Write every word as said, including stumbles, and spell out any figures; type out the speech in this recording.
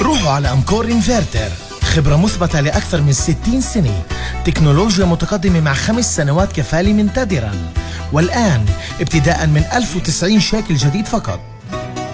روحوا على أمكور انفرتر، خبرة مثبتة لأكثر من ستين سنة، تكنولوجيا متقدمة مع خمس سنوات كفالة من تاديران، والآن ابتداء من ألف وتسعين شيكل جديد فقط.